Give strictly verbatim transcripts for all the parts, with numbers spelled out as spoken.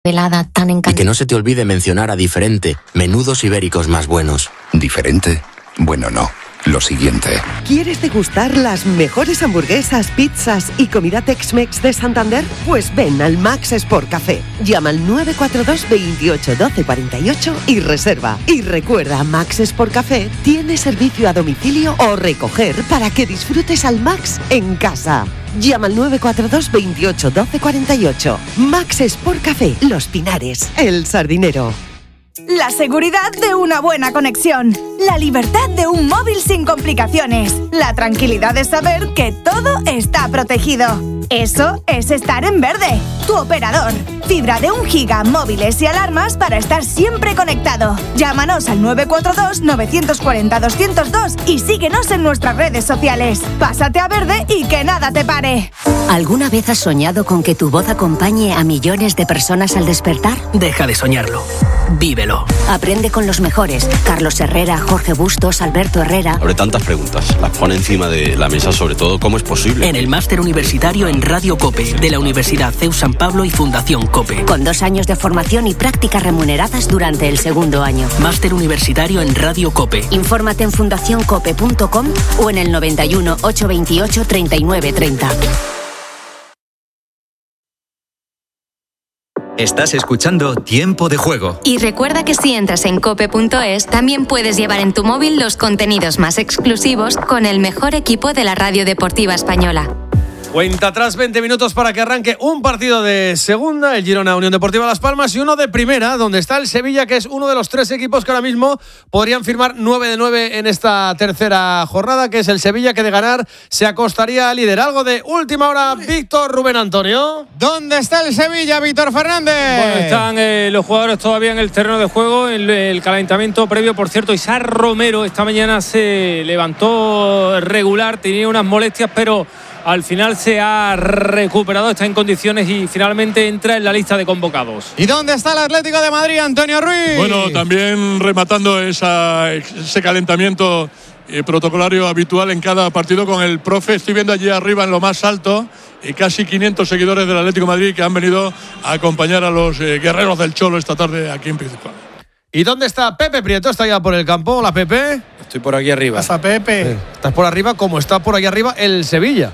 velada tan encantadora. Y que no se te olvide mencionar a Diferente, menudos ibéricos más buenos. ¿Diferente? Bueno, no. Lo siguiente. ¿Quieres degustar las mejores hamburguesas, pizzas y comida Tex-Mex de Santander? Pues ven al Max Sport Café. Llama al nueve cuatro dos, veintiocho, doce, cuarenta y ocho y reserva. Y recuerda, Max Sport Café tiene servicio a domicilio o recoger para que disfrutes al Max en casa. Llama al nueve cuatro dos, veintiocho, doce, cuarenta y ocho. Max Sport Café, Los Pinares, El Sardinero. La seguridad de una buena conexión, la libertad de un móvil sin complicaciones, la tranquilidad de saber que todo está protegido. Eso es estar en Verde, tu operador. Fibra de un giga, móviles y alarmas para estar siempre conectado. Llámanos al nueve cuatro dos, nueve cuatro cero, dos cero dos y síguenos en nuestras redes sociales. Pásate a Verde y que nada te pare. ¿Alguna vez has soñado con que tu voz acompañe a millones de personas al despertar? Deja de soñarlo. Vívelo. Aprende con los mejores. Carlos Herrera, Jorge Bustos, Alberto Herrera. Abre tantas preguntas. Las pone encima de la mesa, sobre todo, ¿cómo es posible? En el máster universitario en Radio COPE de la Universidad C E U San Pablo y Fundación COPE. Con dos años de formación y prácticas remuneradas durante el segundo año. Máster universitario en Radio COPE. Infórmate en fundación cope punto com o en el noventa y uno, ochocientos veintiocho, treinta y nueve treinta. Estás escuchando Tiempo de Juego. Y recuerda que si entras en cope punto es, también puedes llevar en tu móvil los contenidos más exclusivos con el mejor equipo de la radio deportiva española. Cuenta atrás veinte minutos para que arranque un partido de segunda, el Girona Unión Deportiva Las Palmas, y uno de primera, donde está el Sevilla, que es uno de los tres equipos que ahora mismo podrían firmar nueve de nueve en esta tercera jornada, que es el Sevilla, que de ganar se acostaría a líder. Algo de última hora, Víctor Rubén Antonio. ¿Dónde está el Sevilla, Víctor Fernández? Bueno, están eh, los jugadores todavía en el terreno de juego, el, el calentamiento previo. Por cierto, Isaac Romero esta mañana se levantó regular, tenía unas molestias, pero al final se ha recuperado, está en condiciones y finalmente entra en la lista de convocados. ¿Y dónde está el Atlético de Madrid, Antonio Ruiz? Bueno, también rematando esa, ese calentamiento eh, protocolario habitual en cada partido con el profe. Estoy viendo allí arriba en lo más alto y casi quinientos seguidores del Atlético de Madrid que han venido a acompañar a los eh, guerreros del Cholo esta tarde aquí en Principal. ¿Y dónde está Pepe Prieto? ¿Está ya por el campo? Hola, Pepe. Estoy por aquí arriba. Pasa, Pepe. Eh, estás por arriba como está por aquí arriba el Sevilla.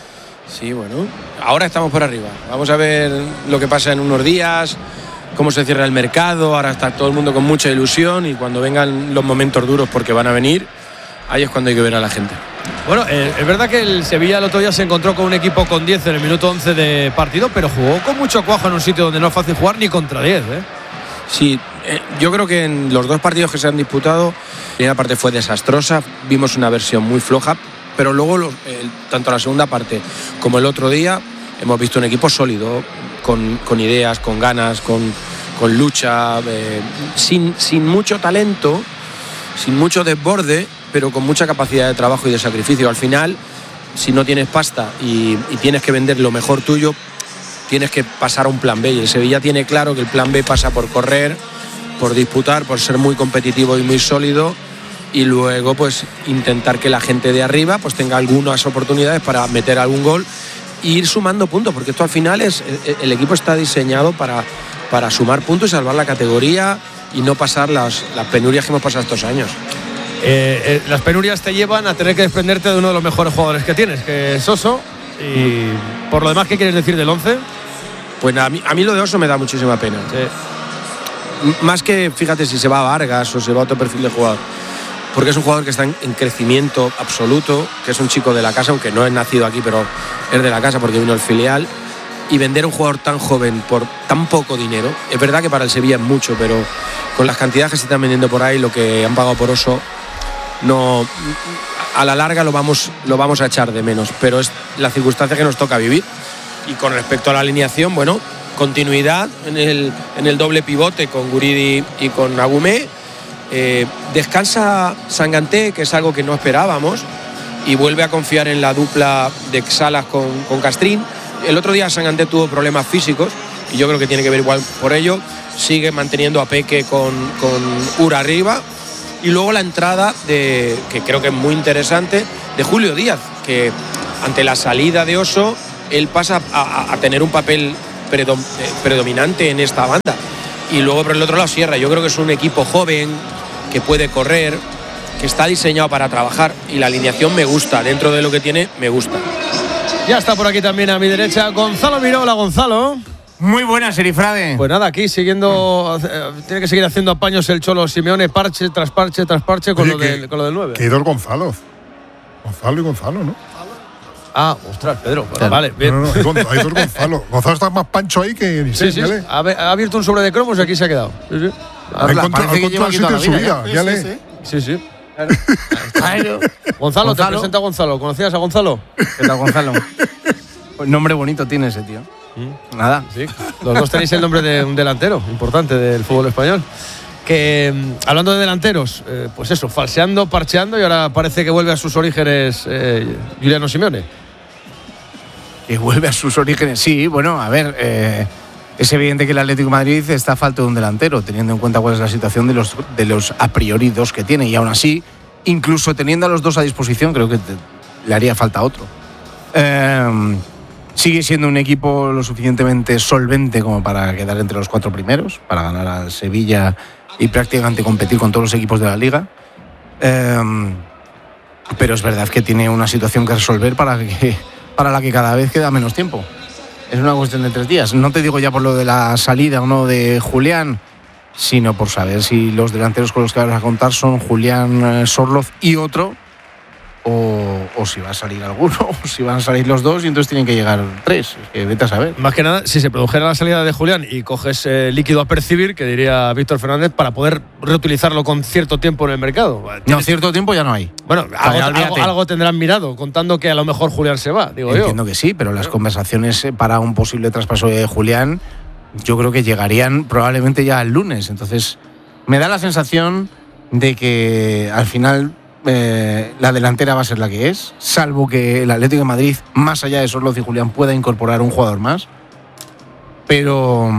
Sí, bueno, ahora estamos por arriba. Vamos a ver lo que pasa en unos días, cómo se cierra el mercado. Ahora está todo el mundo con mucha ilusión y cuando vengan los momentos duros, porque van a venir, ahí es cuando hay que ver a la gente. Bueno, eh, es verdad que el Sevilla el otro día se encontró con un equipo con diez en el minuto once de partido, pero jugó con mucho cuajo en un sitio donde no es fácil jugar ni contra diez, ¿eh? Sí, eh, yo creo que en los dos partidos que se han disputado, la primera parte fue desastrosa, vimos una versión muy floja, pero luego los, eh, tanto la segunda parte como el otro día hemos visto un equipo sólido, con, con ideas, con ganas, con, con lucha, eh, sin, sin mucho talento, sin mucho desborde, pero con mucha capacidad de trabajo y de sacrificio. Al final, si no tienes pasta y, y tienes que vender lo mejor tuyo, tienes que pasar a un plan B, y el Sevilla tiene claro que el plan B pasa por correr, por disputar, por ser muy competitivo y muy sólido, y luego pues intentar que la gente de arriba pues tenga algunas oportunidades para meter algún gol e ir sumando puntos, porque esto al final es el equipo está diseñado para, para sumar puntos y salvar la categoría y no pasar las, las penurias que hemos pasado estos años. Eh, eh, las penurias te llevan a tener que desprenderte de uno de los mejores jugadores que tienes, que es Oso. Y mm. por lo demás, ¿qué quieres decir del once? Pues a mí, a mí lo de Oso me da muchísima pena. Sí. Más que, fíjate, si se va a Vargas o se va a otro perfil de jugador, porque es un jugador que está en, en crecimiento absoluto, que es un chico de la casa, aunque no es nacido aquí, pero es de la casa porque vino el filial. Y vender a un jugador tan joven por tan poco dinero, es verdad que para el Sevilla es mucho, pero con las cantidades que se están vendiendo por ahí, lo que han pagado por Oso, no, a la larga lo vamos, lo vamos a echar de menos, pero es la circunstancia que nos toca vivir. Y con respecto a la alineación, bueno, continuidad en el, en el doble pivote con Guridi y con Agumé. Eh, descansa Sanganté, que es algo que no esperábamos, y vuelve a confiar en la dupla de Salas con, con Castrín. El otro día Sanganté tuvo problemas físicos y yo creo que tiene que ver igual por ello. Sigue manteniendo a Peque con, con Ura arriba, y luego la entrada de, que creo que es muy interesante, de Julio Díaz, que ante la salida de Oso él pasa a, a tener un papel predom, eh, predominante en esta banda. Y luego por el otro lado Sierra. Yo creo que es un equipo joven, que puede correr, que está diseñado para trabajar, y la alineación me gusta, dentro de lo que tiene me gusta. Ya está por aquí también a mi derecha Gonzalo Miró. Hola, Gonzalo. Muy buena, Serifrade. Pues nada, aquí siguiendo, eh, tiene que seguir haciendo apaños el Cholo Simeone, parche tras parche tras parche con, Oye, lo, que, del, con lo del nueve. Que dos Gonzalo. Gonzalo y Gonzalo, ¿no? Ah, ostras, Pedro. Bueno, vale, bien. No, no, hay, hay dos Gonzalo. Gonzalo está más pancho ahí que ni sí, sí, sí. Ha, ha abierto un sobre de cromos y aquí se ha quedado. Sí, sí. Ha encontrado el sitio en su vida. Ya le. Sí, sí. sí. Claro. Gonzalo, Gonzalo, te presenta a Gonzalo. ¿Conocías a Gonzalo? ¿Qué tal, Gonzalo? Pues nombre bonito tiene ese tío. ¿Mm? Nada. Sí. Los dos tenéis el nombre de un delantero importante del fútbol español. Que hablando de delanteros, eh, pues eso, falseando, parcheando, y ahora parece que vuelve a sus orígenes eh, Giuliano Simeone. Que vuelve a sus orígenes, sí, bueno, a ver, eh, es evidente que el Atlético de Madrid está a falta de un delantero, teniendo en cuenta cuál es la situación de los, de los a priori dos que tiene, y aún así, incluso teniendo a los dos a disposición, creo que te, le haría falta otro. Eh, sigue siendo un equipo lo suficientemente solvente como para quedar entre los cuatro primeros, para ganar al Sevilla y prácticamente competir con todos los equipos de la Liga. Eh, pero es verdad que tiene una situación que resolver para, que, para la que cada vez queda menos tiempo. Es una cuestión de tres días. No te digo ya por lo de la salida o no de Julián, sino por saber si los delanteros con los que vas a contar son Julián Sorloz y otro, o, o si va a salir alguno, o si van a salir los dos y entonces tienen que llegar tres. Es que vete a saber. Más que nada, si se produjera la salida de Julián y coges eh, líquido a percibir, que diría Víctor Fernández, para poder reutilizarlo con cierto tiempo en el mercado. No, cierto tiempo ya no hay. Bueno, algo, algo, algo tendrán mirado, contando que a lo mejor Julián se va, digo Entiendo yo. Entiendo que sí, pero las conversaciones para un posible traspaso de Julián, yo creo que llegarían probablemente ya el lunes. Entonces, me da la sensación de que al final eh, la delantera va a ser la que es, salvo que el Atlético de Madrid, más allá de Sorloz y Julián, pueda incorporar un jugador más. Pero,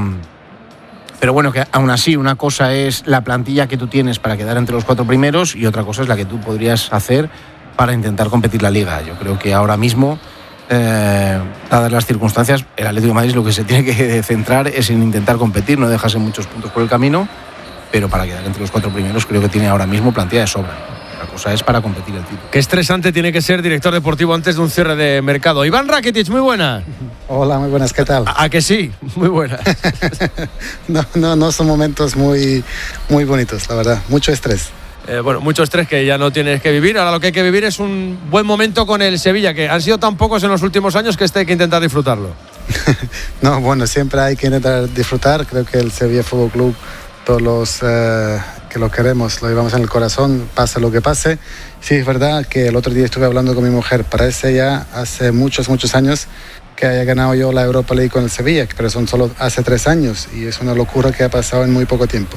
pero bueno, que aún así una cosa es la plantilla que tú tienes para quedar entre los cuatro primeros y otra cosa es la que tú podrías hacer para intentar competir la Liga. Yo creo que ahora mismo, Eh, dadas las circunstancias, el Atlético de Madrid lo que se tiene que centrar es en intentar competir, no dejarse muchos puntos por el camino, pero para quedar entre los cuatro primeros creo que tiene ahora mismo plantilla de sobra. La cosa es para competir el título. Qué estresante tiene que ser director deportivo antes de un cierre de mercado. Iván Rakitic, muy buena. Hola, muy buenas, ¿qué tal? ¿A, a que sí? Muy buena. no, no, no son momentos muy, muy bonitos, la verdad, mucho estrés. Eh, bueno, mucho estrés que ya no tienes que vivir. Ahora lo que hay que vivir es un buen momento con el Sevilla, que han sido tan pocos en los últimos años que este hay que intentar disfrutarlo. No, bueno, siempre hay que intentar disfrutar. Creo que el Sevilla Fútbol Club, todos los eh, que lo queremos, lo llevamos en el corazón, pase lo que pase. Sí, es verdad que el otro día estuve hablando con mi mujer. Parece ya hace muchos, muchos años que haya ganado yo la Europa League con el Sevilla, pero son solo hace tres años y es una locura que ha pasado en muy poco tiempo.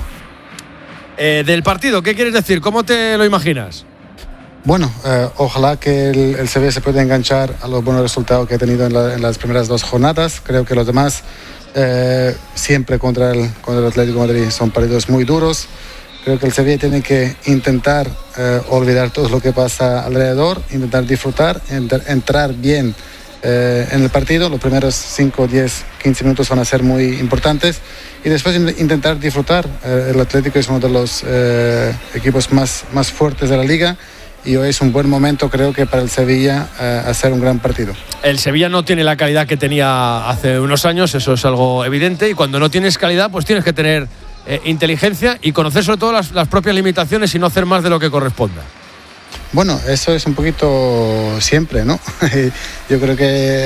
Eh, del partido, ¿qué quieres decir? ¿Cómo te lo imaginas? Bueno, eh, ojalá que el, el Sevilla se pueda enganchar a los buenos resultados que ha tenido en, la, en las primeras dos jornadas. Creo que los demás, eh, siempre contra el, contra el Atlético de Madrid, son partidos muy duros. Creo que el Sevilla tiene que intentar eh, olvidar todo lo que pasa alrededor, intentar disfrutar, ent- entrar bien eh, en el partido. Los primeros cinco, diez, quince minutos van a ser muy importantes. Y después intentar disfrutar. Eh, el Atlético es uno de los eh, equipos más, más fuertes de la Liga y hoy es un buen momento, creo que para el Sevilla, eh, hacer un gran partido. El Sevilla no tiene la calidad que tenía hace unos años, eso es algo evidente, y cuando no tienes calidad pues tienes que tener eh, inteligencia y conocer sobre todo las, las propias limitaciones y no hacer más de lo que corresponda. Bueno, eso es un poquito siempre, ¿no? Yo creo que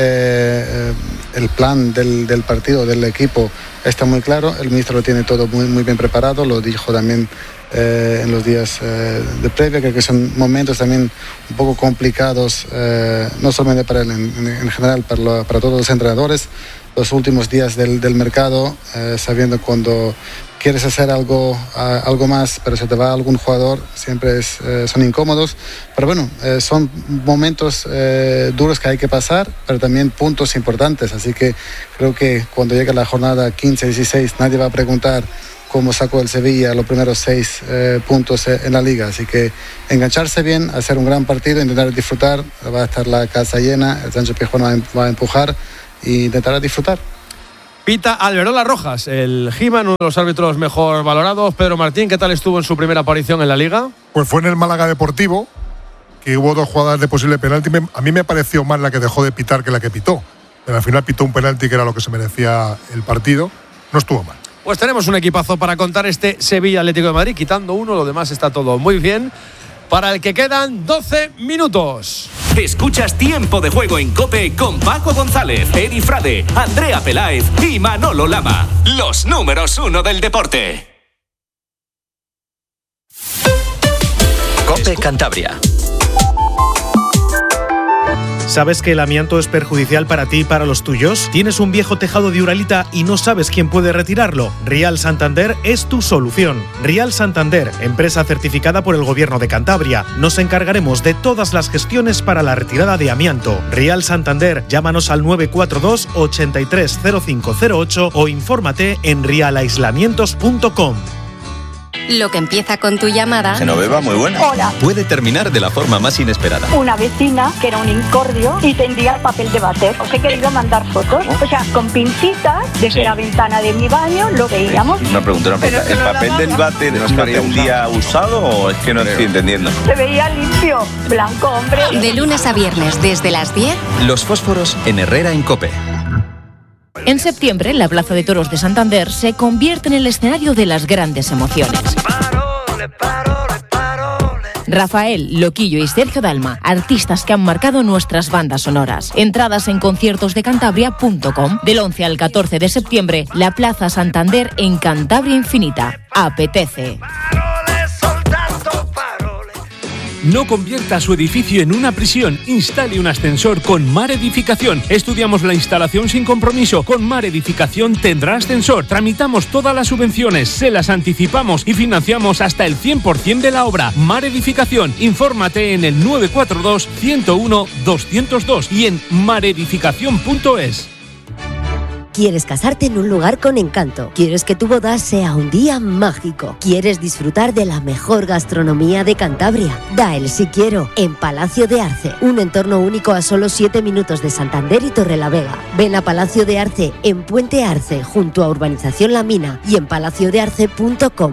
eh, el plan del, del partido, del equipo, está muy claro. El ministro lo tiene todo muy, muy bien preparado, lo dijo también eh, en los días eh, de previa. Creo que son momentos también un poco complicados, eh, no solamente para él, en, en general, para, lo, para todos los entrenadores. Los últimos días del, del mercado, eh, sabiendo cuando quieres hacer algo, uh, algo más, pero se te va algún jugador, siempre es, eh, son incómodos. Pero bueno, eh, son momentos eh, duros que hay que pasar, pero también puntos importantes. Así que creo que cuando llegue la jornada quince dieciséis, nadie va a preguntar cómo sacó el Sevilla los primeros seis eh, puntos en la Liga. Así que engancharse bien, hacer un gran partido, intentar disfrutar. Va a estar la casa llena, el Sánchez Pizjuán va a empujar e intentar disfrutar. Pita Alberola Rojas, el He-Man, uno de los árbitros mejor valorados. Pedro Martín, ¿qué tal estuvo en su primera aparición en la Liga? Pues fue en el Málaga Deportivo, que hubo dos jugadas de posible penalti. A mí me pareció más la que dejó de pitar que la que pitó. Pero al final pitó un penalti que era lo que se merecía el partido. No estuvo mal. Pues tenemos un equipazo para contar este Sevilla Atlético de Madrid. Quitando uno, lo demás está todo muy bien. Para el que quedan doce minutos. Escuchas Tiempo de Juego en COPE con Paco González, Edi Frade, Andrea Peláez y Manolo Lama. Los números uno del deporte. COPE Cantabria. ¿Sabes que el amianto es perjudicial para ti y para los tuyos? ¿Tienes un viejo tejado de Uralita y no sabes quién puede retirarlo? Rial Santander es tu solución. Rial Santander, empresa certificada por el Gobierno de Cantabria. Nos encargaremos de todas las gestiones para la retirada de amianto. Rial Santander, llámanos al nueve cuatro dos, ochenta y tres, cero cinco cero ocho o infórmate en rial aislamientos punto com. Lo que empieza con tu llamada. Genoveva, muy buena. Hola. Puede terminar de la forma más inesperada. Una vecina que era un incordio y tendía el papel de váter. Os he querido mandar fotos. O sea, con pincitas, desde sí. la ventana de mi baño lo veíamos. Una pregunta, una pregunta. ¿El papel del váter no estaría un día usado o es que no estoy entendiendo? Se veía limpio, blanco, hombre. De lunes a viernes, desde las diez. Los fósforos en Herrera en COPE. En septiembre, la Plaza de Toros de Santander se convierte en el escenario de las grandes emociones. Rafael, Loquillo y Sergio Dalma, artistas que han marcado nuestras bandas sonoras. Entradas en conciertos de cantabria punto com. Del once al catorce de septiembre, la Plaza Santander en Cantabria Infinita. Apetece. No convierta su edificio en una prisión. Instale un ascensor con Mar Edificación. Estudiamos la instalación sin compromiso. Con Mar Edificación tendrá ascensor. Tramitamos todas las subvenciones, se las anticipamos y financiamos hasta el cien por ciento de la obra. Mar Edificación. Infórmate en el nueve cuatro dos, ciento uno, doscientos dos y en maredificación punto es. ¿Quieres casarte en un lugar con encanto? ¿Quieres que tu boda sea un día mágico? ¿Quieres disfrutar de la mejor gastronomía de Cantabria? Da el sí quiero en Palacio de Arce, un entorno único a solo siete minutos de Santander y Torrelavega. Ven a Palacio de Arce en Puente Arce, junto a Urbanización La Mina y en palacio de arce punto com.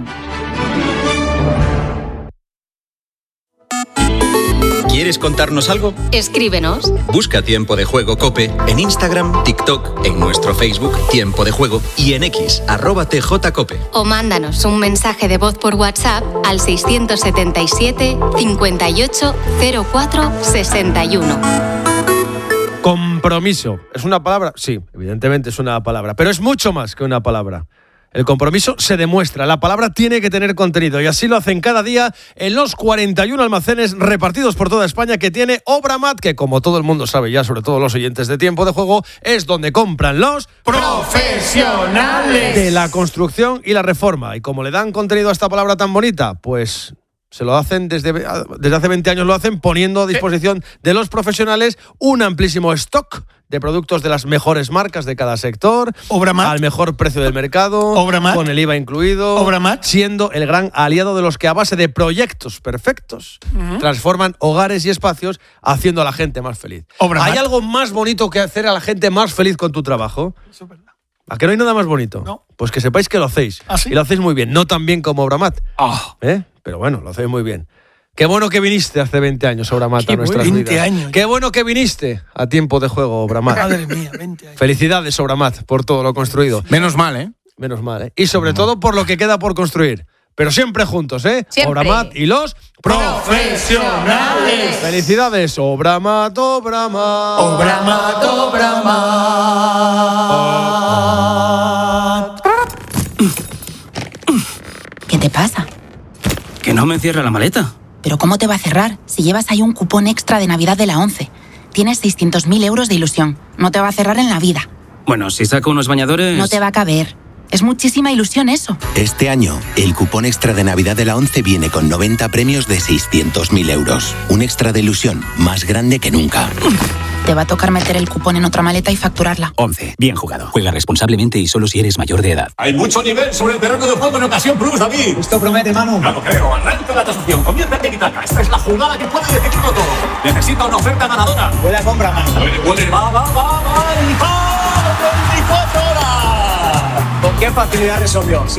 ¿Quieres contarnos algo? Escríbenos. Busca Tiempo de Juego COPE en Instagram, TikTok, en nuestro Facebook Tiempo de Juego y en X, arroba tjcope. O mándanos un mensaje de voz por WhatsApp al seiscientos setenta y siete, cincuenta y ocho, cero cuatro, sesenta y uno. Compromiso. ¿Es una palabra? Sí, evidentemente es una palabra, pero es mucho más que una palabra. El compromiso se demuestra, la palabra tiene que tener contenido y así lo hacen cada día en los cuarenta y uno almacenes repartidos por toda España que tiene Obramat, que como todo el mundo sabe ya, sobre todo los oyentes de Tiempo de Juego, es donde compran los profesionales de la construcción y la reforma. Y como le dan contenido a esta palabra tan bonita, pues se lo hacen desde, desde hace veinte años, lo hacen poniendo a disposición de los profesionales un amplísimo stock de productos de las mejores marcas de cada sector, Obramat, al mejor precio del mercado, Obramat, con el I V A incluido, Obramat, siendo el gran aliado de los que a base de proyectos perfectos uh-huh. transforman hogares y espacios haciendo a la gente más feliz. Obramat. ¿Hay algo más bonito que hacer a la gente más feliz con tu trabajo? Eso es verdad. ¿A que no hay nada más bonito? No. Pues que sepáis que lo hacéis. ¿Ah, sí? Y lo hacéis muy bien, no tan bien como Obramat. Oh. ¿Eh? Pero bueno, lo hacéis muy bien. Qué bueno que viniste hace veinte años, Obramat, a nuestras vidas. veinte años. Qué bueno que viniste a Tiempo de Juego, Obramat. Madre mía, veinte años. Felicidades, Obramat, por todo lo construido. Menos mal, ¿eh? Menos mal, ¿eh? Y sobre todo por lo que queda por construir. Pero siempre juntos, ¿eh? Siempre. Obramat y los profesionales. Felicidades, Obramat, Obramat. Obramat, Obramat. ¿Qué te pasa? Que no me cierra la maleta. ¿Pero cómo te va a cerrar? Si llevas ahí un cupón extra de Navidad de la ONCE. Tienes seiscientos mil euros de ilusión. No te va a cerrar en la vida. Bueno, si saco unos bañadores... No te va a caber. Es muchísima ilusión eso. Este año, el cupón extra de Navidad de la ONCE viene con noventa premios de seiscientos mil euros. Un extra de ilusión más grande que nunca. Te va a tocar meter el cupón en otra maleta y facturarla. ONCE. Bien jugado. Juega responsablemente y solo si eres mayor de edad. Hay mucho nivel sobre el terreno de juego en Ocasión Plus, David. Esto promete, Manu. Ya lo creo. Arranca la tasación. Comienza el tiki-taka. Esta es la jugada que puede decidirlo todo. Necesita una oferta ganadora. Buena compra, Manu. Va, va, va, va. ¡veinticuatro horas! qué facilidad resolvió.